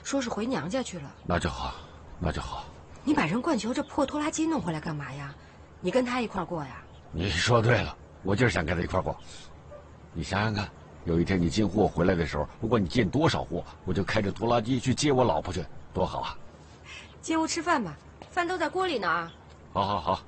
说是回娘家去了。 那就好，那就好。 你把任冠球这破拖拉机弄回来干嘛呀？你跟他一块过呀？ 你说对了，我就是想跟他一块过。你想想看，有一天你进货回来的时候，不管你进多少货，我就开着拖拉机去接我老婆去，多好啊！ 进屋吃饭吧，饭都在锅里呢啊。 好好好。